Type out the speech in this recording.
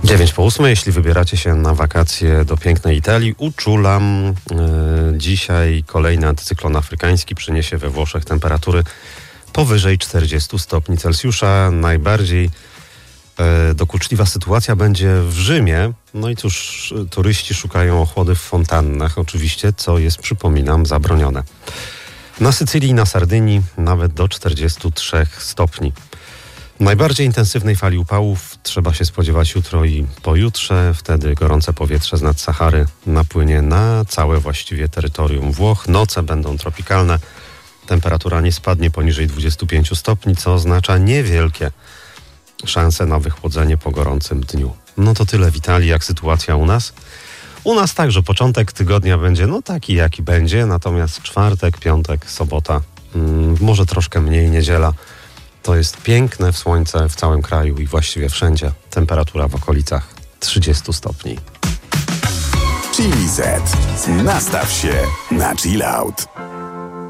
9:08, jeśli wybieracie się na wakacje do pięknej Italii, uczulam. Dzisiaj kolejny antycyklon afrykański przyniesie we Włoszech temperatury powyżej 40 stopni Celsjusza. Najbardziej dokuczliwa sytuacja będzie w Rzymie. No i cóż, turyści szukają ochłody w fontannach, oczywiście, co jest, przypominam, zabronione. Na Sycylii i na Sardynii nawet do 43 stopni. Najbardziej intensywnej fali upałów trzeba się spodziewać jutro i pojutrze. Wtedy gorące powietrze z nad Sahary napłynie na całe właściwie terytorium Włoch. Noce będą tropikalne. Temperatura nie spadnie poniżej 25 stopni, co oznacza niewielkie szanse na wychłodzenie po gorącym dniu. No to tyle w Italii. Jak sytuacja u nas? U nas także początek tygodnia będzie taki jaki będzie, natomiast czwartek, piątek, sobota, może troszkę mniej, niedziela. To jest piękne w słońce w całym kraju i właściwie wszędzie. Temperatura w okolicach 30 stopni. Chili Z. Nastaw się na chill out.